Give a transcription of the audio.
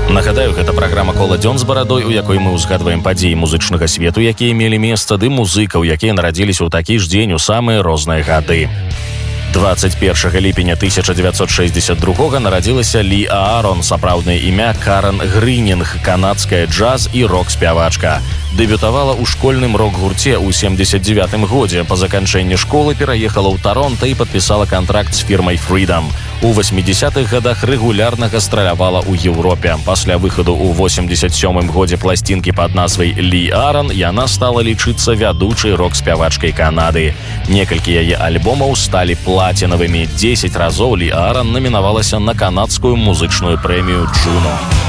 Нагадаю, гэта праграма «Кола дзён з барадой», у якой мы ўзгадваем падзеі музычнага свету, якія мелі месца, ды музыкаў, якія нарадзіліся ў такі ж дзень у самыя розныя гады. 21 ліпеня 1962 нарадзілася Лі Аарон, сапраўднае імя Карен Грынінг, канадская джаз і рок-спявачка. Дэбютавала ў школьным рок-гурце ў 79-м годзе. Па заканчэнні школы пераехала ў Таронта і падпісала кантракт з фірмай Freedom. У 80-х годах рэгулярна гастралявала ў Еўропе. Пасля выхаду ў 87-м годзе пласцінкі пад назвай Лі Аарон яна стала лічыцца вядучай рок-спявачкай Канады. Некалькі яе альбомаў сталі платінавымі. 10 разоў Лі Аарон намінавалася на канадскую музычную прэмію Джуно.